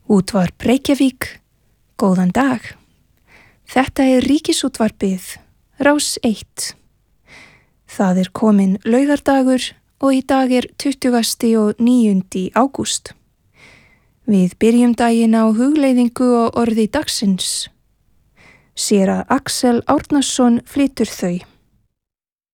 Útvarp Reykjavík, góðan dag. Þetta er Ríkisútvarpið, Rás 1. Það er kominn laugardagur og í dag er 29. ágúst. Við byrjum daginn á hugleiðingu og orði dagsins. Séra Axel Árnason flytur þau.